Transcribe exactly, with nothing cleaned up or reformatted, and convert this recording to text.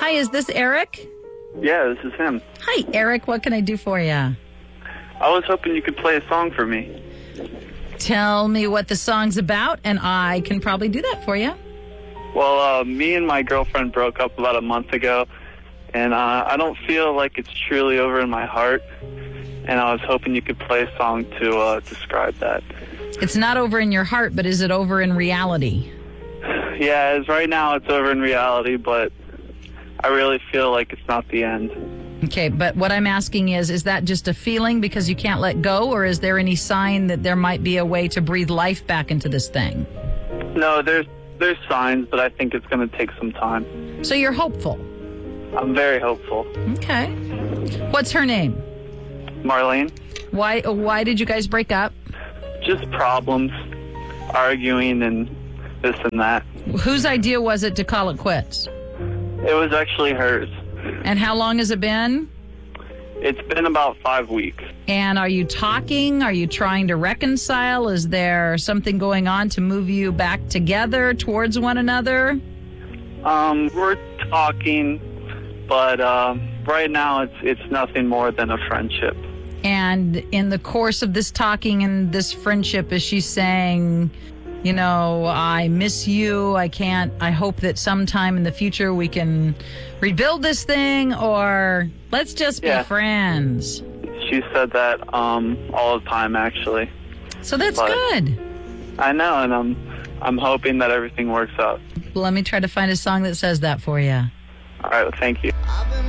Hi, is this Eric? Yeah, this is him. Hi, Eric. What can I do for you? I was hoping you could play a song for me. Tell me what the song's about, and I can probably do that for you. Well, uh, me and my girlfriend broke up about a month ago, and uh, I don't feel like it's truly over in my heart, and I was hoping you could play a song to uh, describe that. It's not over in your heart, but is it over in reality? Yeah, as right now it's over in reality, but I really feel like it's not the end. Okay, but what I'm asking is, is that just a feeling because you can't let go, or is there any sign that there might be a way to breathe life back into this thing? No, there's there's signs, but I think it's going to take some time. So you're hopeful? I'm very hopeful. Okay. What's her name? Marlene? Why, why did you guys break up? Just problems, arguing and this and that. Whose idea was it to call it quits? It was actually hers. And how long has it been? It's been about five weeks. And are you talking? Are you trying to reconcile? Is there something going on to move you back together towards one another? Um, we're talking, but um, right now it's it's nothing more than a friendship. And in the course of this talking and this friendship, is she saying, you know, I miss you, I can't, I hope that sometime in the future we can rebuild this thing, or let's just be Yeah. friends? She said that um, all the time, actually. So that's But- good. I know, and I'm I'm hoping that everything works out. Let me try to find a song that says that for you. All right, well, thank you.